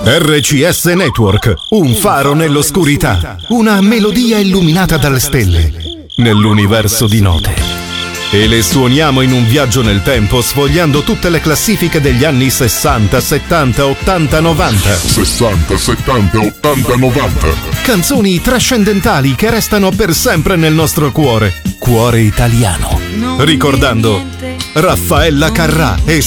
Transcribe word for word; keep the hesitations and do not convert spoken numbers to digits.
R C S Network, un faro nell'oscurità, una melodia illuminata dalle stelle, nell'universo di note. E le suoniamo in un viaggio nel tempo sfogliando tutte le classifiche degli anni sessanta, settanta, ottanta, novanta. sessanta, settanta, ottanta, novanta. Canzoni trascendentali che restano per sempre nel nostro cuore. Cuore italiano. Ricordando Raffaella Carrà e